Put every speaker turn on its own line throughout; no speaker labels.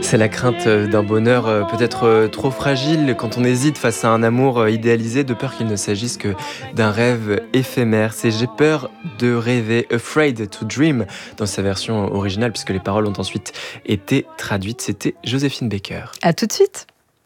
C'est la crainte d'un bonheur peut-être trop fragile quand on hésite face à un amour idéalisé, de peur qu'il ne s'agisse que d'un rêve éphémère. C'est J'ai peur de rêver, Afraid to Dream, dans sa version originale, puisque les paroles ont ensuite été traduites. C'était Joséphine Baker.
À tout de suite.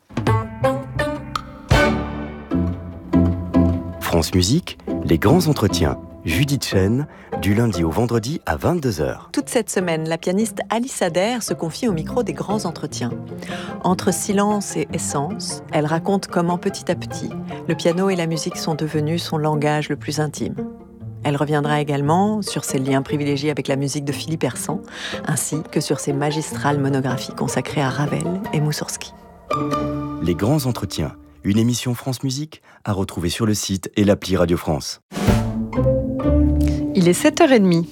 France Musique, les grands entretiens. Judith Chen, du lundi au vendredi à 22h.
Toute cette semaine, la pianiste Alice Adair se confie au micro des grands entretiens. Entre silence et essence, elle raconte comment petit à petit, le piano et la musique sont devenus son langage le plus intime. Elle reviendra également sur ses liens privilégiés avec la musique de Philippe Hersant, ainsi que sur ses magistrales monographies consacrées à Ravel et Moussorgsky.
Les grands entretiens, une émission France Musique à retrouver sur le site et l'appli Radio France.
Il est 7h30.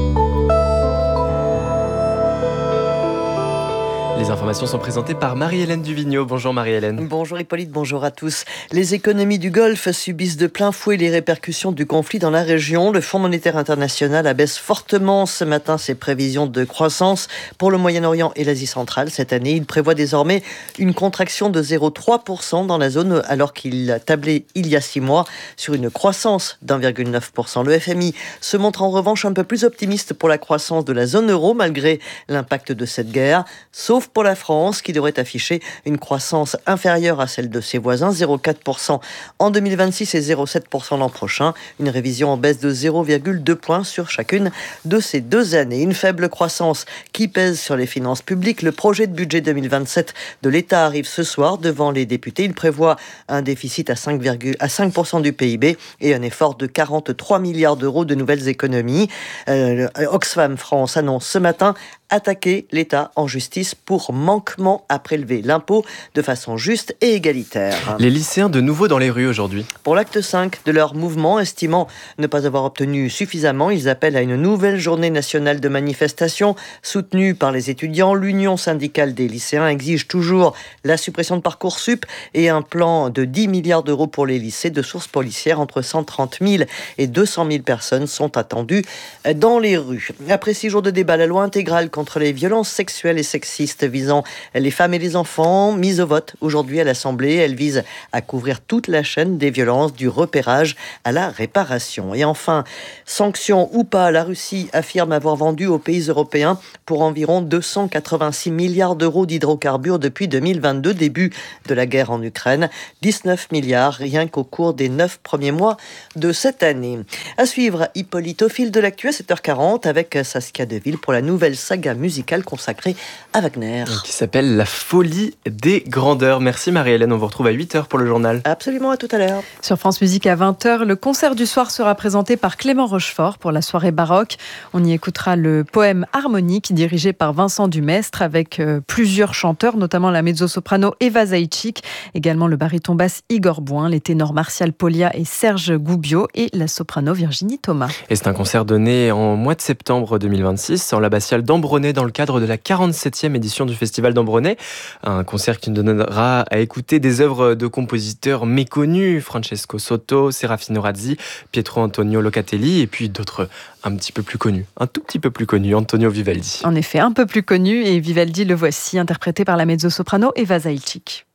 Les informations sont présentées par Marie-Hélène Duvigneau. Bonjour Marie-Hélène.
Bonjour Hippolyte, bonjour à tous. Les économies du Golfe subissent de plein fouet les répercussions du conflit dans la région. Le Fonds monétaire international abaisse fortement ce matin ses prévisions de croissance pour le Moyen-Orient et l'Asie centrale. Cette année, il prévoit désormais une contraction de 0,3% dans la zone, alors qu'il tablait il y a 6 mois sur une croissance d'1,9%. Le FMI se montre en revanche un peu plus optimiste pour la croissance de la zone euro, malgré l'impact de cette guerre, sauf pour la France, qui devrait afficher une croissance inférieure à celle de ses voisins, 0,4% en 2026 et 0,7% l'an prochain. Une révision en baisse de 0,2 points sur chacune de ces 2 années. Une faible croissance qui pèse sur les finances publiques. Le projet de budget 2027 de l'État arrive ce soir devant les députés. Il prévoit un déficit à 5% du PIB et un effort de 43 milliards d'euros de nouvelles économies. Oxfam France annonce ce matin attaquer l'État en justice pour manquement à prélever l'impôt de façon juste et égalitaire.
Les lycéens de nouveau dans les rues aujourd'hui.
Pour l'acte 5 de leur mouvement, estimant ne pas avoir obtenu suffisamment, ils appellent à une nouvelle journée nationale de manifestation soutenue par les étudiants. L'Union syndicale des lycéens exige toujours la suppression de Parcoursup et un plan de 10 milliards d'euros pour les lycées. De sources policières, entre 130 000 et 200 000 personnes sont attendues dans les rues. Après 6 jours de débat, la loi intégrale contre les violences sexuelles et sexistes visant les femmes et les enfants, mise au vote aujourd'hui à l'Assemblée. Elle vise à couvrir toute la chaîne des violences, du repérage à la réparation. Et enfin, sanctions ou pas, la Russie affirme avoir vendu aux pays européens pour environ 286 milliards d'euros d'hydrocarbures depuis 2022, début de la guerre en Ukraine. 19 milliards rien qu'au cours des 9 premiers mois de cette année. À suivre, Hippolyte, au fil de l'actu à 7h40 avec Saskia Deville pour la nouvelle saga musicale consacrée à Wagner.
Qui s'appelle La folie des grandeurs. Merci Marie-Hélène, on vous retrouve à 8h pour le journal.
Absolument, à tout à l'heure.
Sur France Musique à 20h, le concert du soir sera présenté par Clément Rochefort pour la soirée baroque. On y écoutera le poème harmonique dirigé par Vincent Dumestre avec plusieurs chanteurs, notamment la mezzo-soprano Eva Zaïtchik, également le baryton basse Igor Bouin, les ténors Martial Polia et Serge Goubiot et la soprano Virginie Thomas. Et
c'est un concert donné en mois de septembre 2026 en l'abbatiale d'Ambronay dans le cadre de la 47e édition du Festival d'Ambronay. Un concert qui nous donnera à écouter des œuvres de compositeurs méconnus, Francesco Sotto, Serafino Razzi, Pietro Antonio Locatelli et puis d'autres un petit peu plus connus, un tout petit peu plus connus, Antonio Vivaldi.
En effet, un peu plus connu, et Vivaldi, le voici, interprété par la mezzo-soprano Eva Zaïtchik.